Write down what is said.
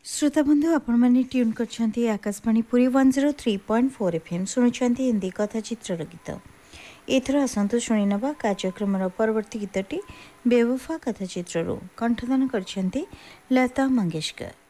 श्रोता बंधु आपण मैंने ट्यून कर आकाशवाणी पुरी 103.4 FM शुणुंट हिंदी कथाचित्र गीत। एथर आसतु शुणी नवा कार्यक्रम परवर्ती गीतटी बेवफा कथाचित्रु कंठदान कर लता मंगेशकर।